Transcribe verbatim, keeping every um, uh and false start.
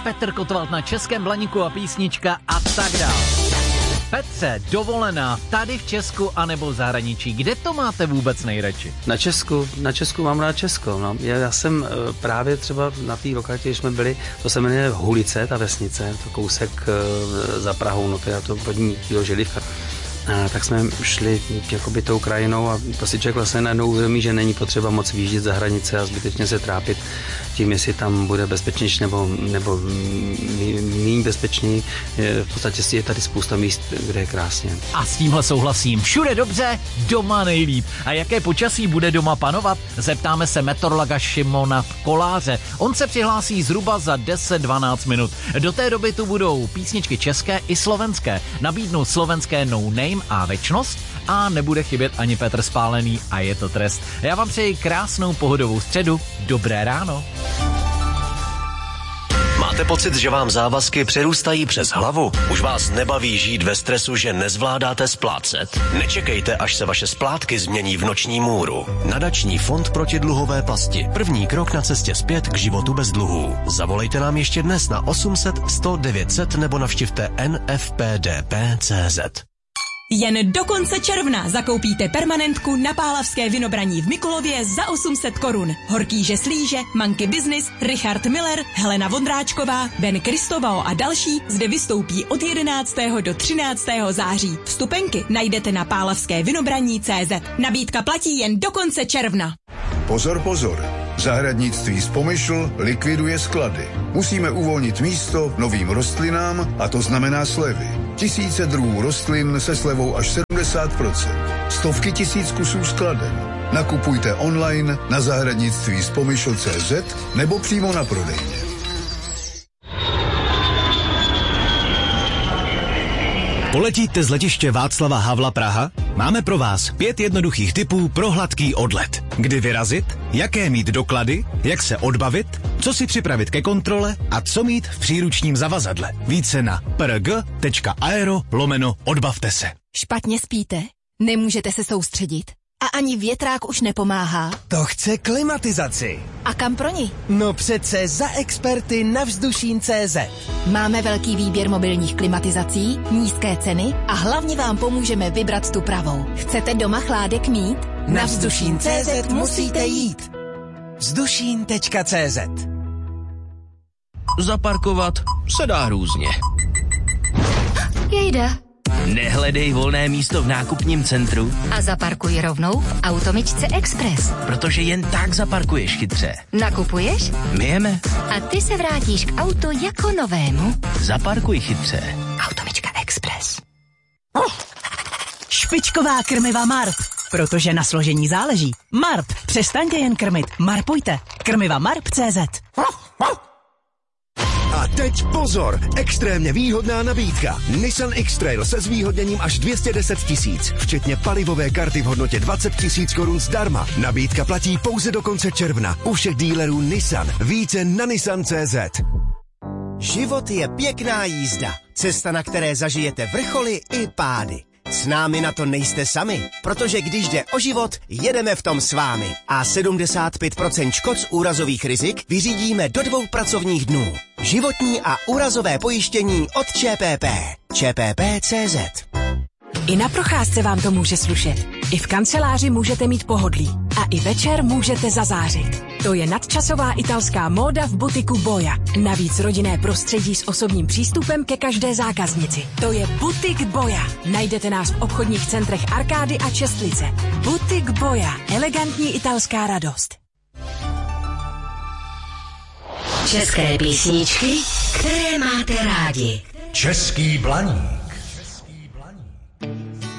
Petr Kotwald na Českém Blaníku a písnička a tak dál. Petře, dovolená tady v Česku anebo v zahraničí, kde to máte vůbec nejradši? Na Česku, na Česku mám rád Česko. No. Já, já jsem právě třeba na té lokalitě, když jsme byli, to se jmenuje Hulice, ta vesnice, to kousek uh, za Prahou, no to je to vodní Želivka. A tak jsme šli jakoby tou krajinou a prostě člověk vlastně najednou uvědomí, že není potřeba moc výjíždět za hranice a zbytečně se trápit tím, jestli tam bude bezpečnější nebo, nebo méně bezpečný. V podstatě je tady spousta míst, kde je krásně. A s tímhle souhlasím. Všude dobře, doma nejlíp. A jaké počasí bude doma panovat? Zeptáme se meteorologa Šimona Koláře. On se přihlásí zhruba za deset dvanáct minut. Do té doby tu budou písničky české i slovenské. Nabídnu slovenské No Name a Večnost a nebude chybět ani Petr Spálený a je to trest. Já vám přeji krásnou pohodovou středu. Dobré ráno. Máte pocit, že vám závazky přerůstají přes hlavu? Už vás nebaví žít ve stresu, že nezvládáte splácet? Nečekejte, až se vaše splátky změní v noční můru. Nadační fond proti dluhové pasti. První krok na cestě zpět k životu bez dluhů. Zavolejte nám ještě dnes na osm set sto devět set nebo navštivte n f p d p tečka c z. Jen do konce června zakoupíte permanentku na Pálavské Vinobraní v Mikulově za osm set korun. Horkýže Slíže, Monkey Business, Richard Miller, Helena Vondráčková, Ben Kristovao a další zde vystoupí od jedenáctého do třináctého září. Vstupenky najdete na pálavské vinobraní tečka cé zet. Nabídka platí jen do konce června. Pozor, pozor. Zahradnictví z Pomyšl likviduje sklady. Musíme uvolnit místo novým rostlinám a to znamená slevy. Tisíce druhů rostlin se slevou až sedmdesát procent. Stovky tisíc kusů skladen. Nakupujte online na zahradnictví z Pomyšl tečka cé zet nebo přímo na prodejně. Poletíte z letiště Václava Havla Praha? Máme pro vás pět jednoduchých tipů pro hladký odlet. Kdy vyrazit, jaké mít doklady, jak se odbavit, co si připravit ke kontrole a co mít v příručním zavazadle. Více na prg.aero lomeno odbavte se. Špatně spíte? Nemůžete se soustředit? A ani větrák už nepomáhá? To chce klimatizaci. A kam pro ní? No přece za experty na Vzdušín tečka cé zet. Máme velký výběr mobilních klimatizací, nízké ceny a hlavně vám pomůžeme vybrat tu pravou. Chcete doma chládek mít? Na Vzdušín tečka cé zet musíte jít. Vzdušín tečka cé zet. Zaparkovat se dá různě. Jejda. Nehledej volné místo v nákupním centru a zaparkuj rovnou v Automičce Express. Protože jen tak zaparkuješ chytře. Nakupuješ? My jeme. A ty se vrátíš k autu jako novému. Zaparkuj chytře. Automička Express. Oh. Špičková krmiva Marp. Protože na složení záleží. Marp. Přestaňte jen krmit. Marpujte. Krmiva Marp tečka cé zet. A teď pozor, extrémně výhodná nabídka. Nissan X-Trail se zvýhodněním až dvě stě deset tisíc, včetně palivové karty v hodnotě dvacet tisíc korun zdarma. Nabídka platí pouze do konce června. U všech dílerů Nissan. Více na nissan tečka cé zet. Život je pěkná jízda. Cesta, na které zažijete vrcholy i pády. S námi na to nejste sami, protože když jde o život, jedeme v tom s vámi. A sedmdesát pět procent škod z úrazových rizik vyřídíme do dvou pracovních dnů. Životní a úrazové pojištění od ČPP. ČPP tečka cé zet. I na procházce vám to může slušet. I v kanceláři můžete mít pohodlí. A i večer můžete zazářit. To je nadčasová italská móda v butiku Boja. Navíc rodinné prostředí s osobním přístupem ke každé zákaznici. To je Butik Boja. Najdete nás v obchodních centrech Arkády a Čestlice. Butik Boja. Elegantní italská radost. České písničky, které máte rádi. Český Blaník.